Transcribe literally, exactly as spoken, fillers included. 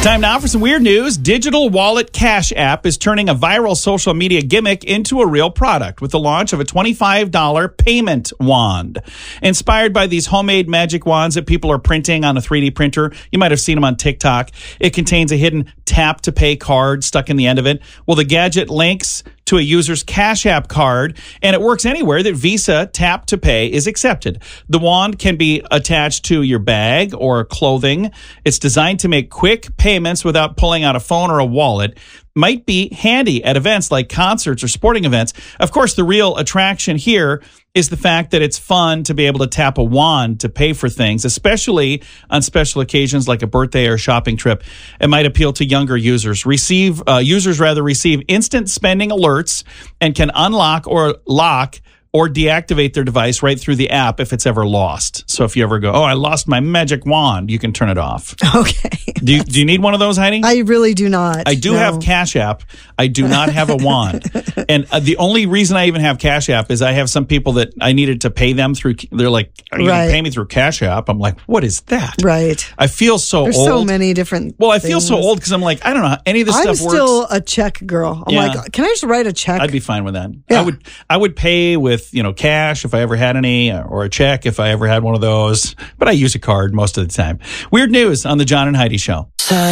Time now for some weird news. Digital Wallet Cash App is turning a viral social media gimmick into a real product with the launch of a twenty-five dollars payment wand. Inspired by these homemade magic wands that people are printing on a three D printer, you might have seen them on TikTok. It contains a hidden tap-to-pay card stuck in the end of it. Well, the gadget links to a user's Cash App card, and it works anywhere that Visa Tap to Pay is accepted. The wand can be attached to your bag or clothing. It's designed to make quick payments without pulling out a phone or a wallet. Might be handy at events like concerts or sporting events. Of course, the real attraction here is the fact that it's fun to be able to tap a wand to pay for things, especially on special occasions like a birthday or shopping trip. It might appeal to younger users. Receive uh, users rather receive instant spending alerts and can unlock or lock or deactivate their device right through the app if it's ever lost. So if you ever go, oh, I lost my magic wand, you can turn it off. Okay. Do you, do you need one of those, Heidi? I really do not. I do no. have Cash App. I do not have a wand. And uh, the only reason I even have Cash App is I have some people that I needed to pay them through. They're like, are you right. going to pay me through Cash App? I'm like, what is that? Right. I feel so There's old. There's so many different Well, I things. feel so old because I'm like, I don't know how any of this I'm stuff works. I'm still a check girl. I'm Yeah. like, can I just write a check? I'd be fine with that. Yeah. I would I would pay with, you know, cash if I ever had any, or a check if I ever had one of those. But I use a card most of the time. Weird news on the John and Heidi Show.